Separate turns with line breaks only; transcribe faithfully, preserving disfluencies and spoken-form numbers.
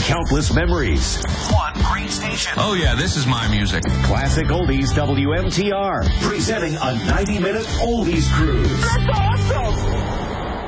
countless memories.
One great station.
Oh, yeah, this is my music.
Classic Oldies W M T R, presenting a ninety-minute Oldies Cruise.